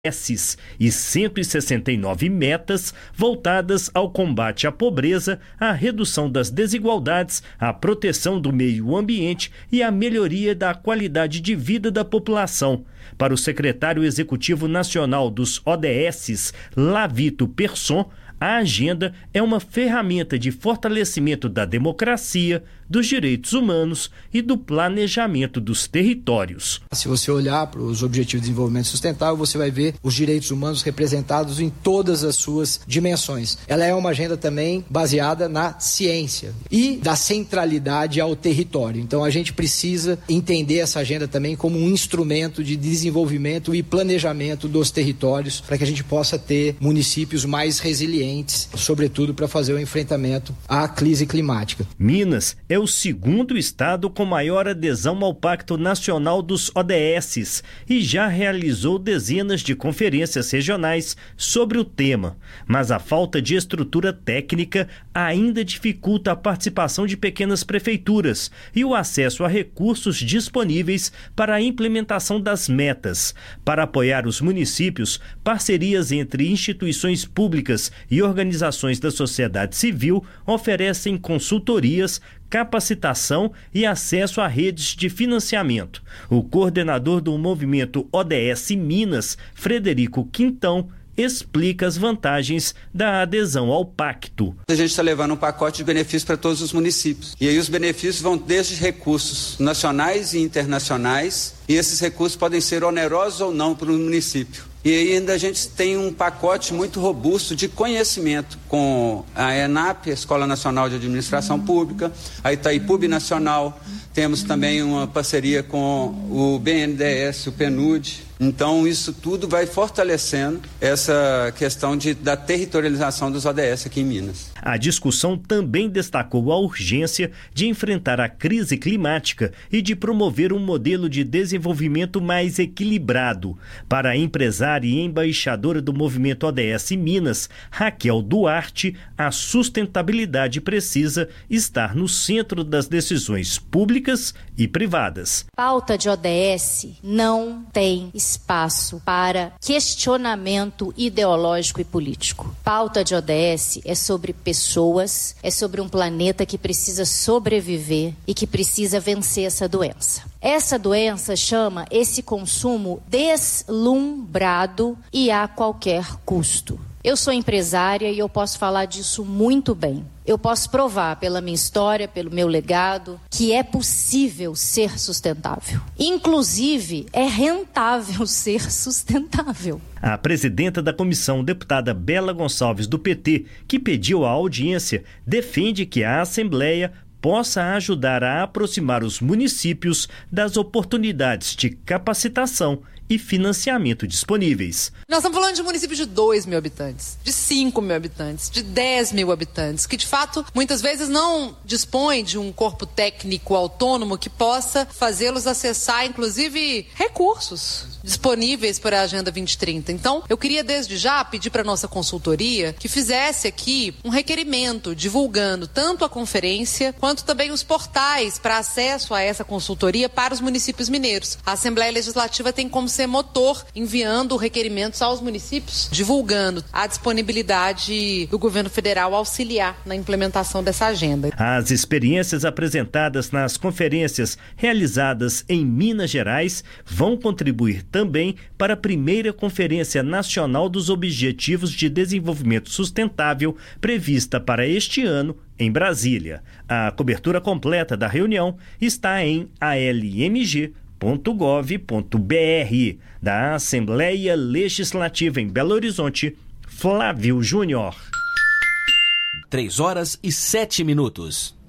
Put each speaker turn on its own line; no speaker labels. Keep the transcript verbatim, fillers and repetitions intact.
S e cento e sessenta e nove metas voltadas ao combate à pobreza, à redução das desigualdades, à proteção do meio ambiente e à melhoria da qualidade de vida da população. Para o secretário executivo nacional dos O D S, Lavito Persson, a agenda é uma ferramenta de fortalecimento da democracia, dos direitos humanos e do planejamento dos territórios.
Se você olhar para os Objetivos de Desenvolvimento Sustentável, você vai ver os direitos humanos representados em todas as suas dimensões. Ela é uma agenda também baseada na ciência e da centralidade ao território. Então a gente precisa entender essa agenda também como um instrumento de desenvolvimento e planejamento dos territórios para que a gente possa ter municípios mais resilientes, sobretudo para fazer o enfrentamento à crise climática.
Minas é o segundo estado com maior adesão ao Pacto Nacional dos O D S e já realizou dezenas de conferências regionais sobre o tema. Mas a falta de estrutura técnica ainda dificulta a participação de pequenas prefeituras e o acesso a recursos disponíveis para a implementação das metas. Para apoiar os municípios, parcerias entre instituições públicas e organizações da sociedade civil oferecem consultorias, capacitação e acesso a redes de financiamento. O coordenador do movimento O D S Minas, Frederico Quintão, explica as vantagens da adesão ao pacto.
A gente está levando um pacote de benefícios para todos os municípios. E aí os benefícios vão desde recursos nacionais e internacionais, e esses recursos podem ser onerosos ou não para o município. E ainda a gente tem um pacote muito robusto de conhecimento com a ENAP, a Escola Nacional de Administração Pública, a Itaipu Nacional, temos também uma parceria com o B N D E S, o PNUD. Então isso tudo vai fortalecendo essa questão de, da territorialização dos O D S aqui em Minas.
A discussão também destacou a urgência de enfrentar a crise climática e de promover um modelo de desenvolvimento mais equilibrado. Para a empresária e embaixadora do movimento O D S Minas, Raquel Duarte, a sustentabilidade precisa estar no centro das decisões públicas e privadas.
Pauta de O D S não tem espaço para questionamento ideológico e político. Pauta de O D S é sobre pessoas, é sobre um planeta que precisa sobreviver e que precisa vencer essa doença. Essa doença chama esse consumo deslumbrado e a qualquer custo. Eu sou empresária e eu posso falar disso muito bem. Eu posso provar pela minha história, pelo meu legado, que é possível ser sustentável. Inclusive, é rentável ser sustentável.
A presidenta da comissão, deputada Bela Gonçalves, do P T, que pediu a audiência, defende que a Assembleia possa ajudar a aproximar os municípios das oportunidades de capacitação e financiamento disponíveis.
Nós estamos falando de municípios de dois mil habitantes, de cinco mil habitantes, de dez mil habitantes, que de fato muitas vezes não dispõem de um corpo técnico autônomo que possa fazê-los acessar, inclusive, recursos disponíveis para a Agenda vinte trinta. Então, eu queria desde já pedir para a nossa consultoria que fizesse aqui um requerimento divulgando tanto a conferência quanto também os portais para acesso a essa consultoria para os municípios mineiros. A Assembleia Legislativa tem como ser motor, enviando requerimentos aos municípios, divulgando a disponibilidade do governo federal auxiliar na implementação dessa agenda.
As experiências apresentadas nas conferências realizadas em Minas Gerais vão contribuir também para a primeira Conferência Nacional dos Objetivos de Desenvolvimento Sustentável, prevista para este ano em Brasília. A cobertura completa da reunião está em a l m g ponto gov ponto b r. Da Assembleia Legislativa em Belo Horizonte, Flávio Júnior.
Três horas e sete minutos.